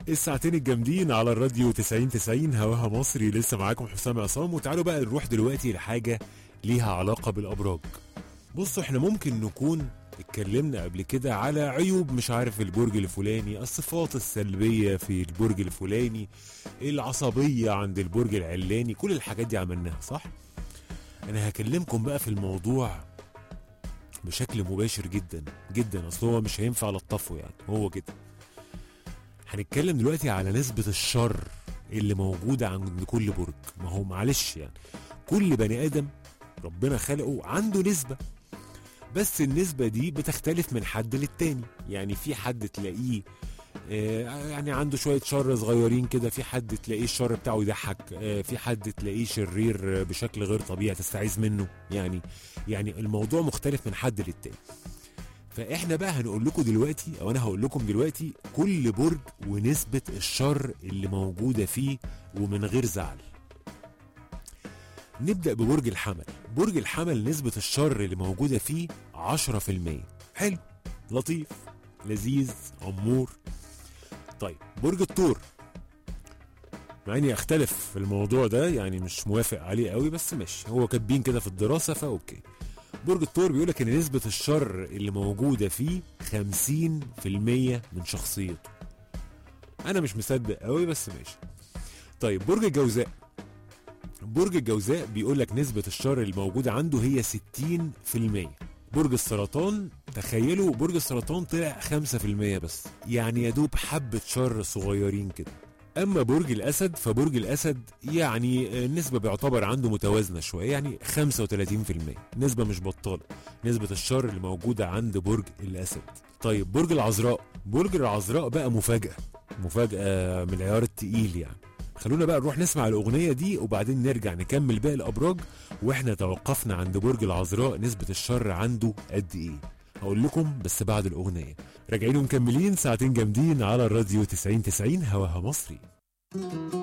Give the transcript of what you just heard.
الساعتين الجامدين على الراديو 90 هواها مصري. لسه معاكم حسام عصام، وتعالوا بقى نروح دلوقتي لحاجة ليها علاقة بالأبراج. بصوا، احنا ممكن نكون اتكلمنا قبل كده على عيوب مش عارف البرج الفلاني، الصفات السلبية في البرج الفلاني، العصبية عند البرج العلاني، كل الحاجات دي عملناها صح؟ انا هكلمكم بقى في الموضوع بشكل مباشر جدا جدا، اصل هو مش هينفع لطفه يعني، هو كده. هنتكلم دلوقتي على نسبة الشر اللي موجودة عند كل برج. ما هو معلش يعني كل بني آدم ربنا خلقه عنده نسبة، بس النسبة دي بتختلف من حد للتاني. يعني في حد تلاقيه يعني عنده شوية شر صغيرين كده، في حد تلاقيه الشر بتاعه يضحك، في حد تلاقيه شرير بشكل غير طبيعي تستعيذ منه. يعني الموضوع مختلف من حد للتاني. فاحنا بقى هنقول لكم دلوقتي، او انا هقول لكم دلوقتي كل برج ونسبة الشر اللي موجودة فيه ومن غير زعل. نبدأ ببرج الحمل. برج الحمل نسبة الشر اللي موجودة فيه 10%. حلو، لطيف، لذيذ، أمور. طيب برج الثور، مع اني اختلف في الموضوع ده، يعني مش موافق عليه قوي، بس ماشي، هو كاتبين كده في الدراسة فاوكي. برج الثور بيقولك ان نسبة الشر اللي موجودة فيه 50% من شخصيته. انا مش مصدق قوي بس ماشي. طيب برج الجوزاء. برج الجوزاء بيقولك نسبة الشر اللي موجودة عنده هي 60%. برج السرطان، تخيلوا برج السرطان طلع 5% بس، يعني يدوب حبة شر صغيرين كده. اما برج الاسد، فبرج الاسد يعني النسبة بيعتبر عنده متوازنة شوية، يعني 35%، نسبة مش بطالة نسبة الشر اللي موجودة عند برج الاسد. طيب برج العذراء. برج العذراء بقى مفاجأة من العيار التقيل يعني. خلونا بقى نروح نسمع الأغنية دي وبعدين نرجع نكمل باقي الأبراج، واحنا توقفنا عند برج العذراء نسبة الشر عنده قد ايه. هقول لكم بس بعد الأغنية. راجعين ومكملين ساعتين جامدين على الراديو 90 هواها مصري.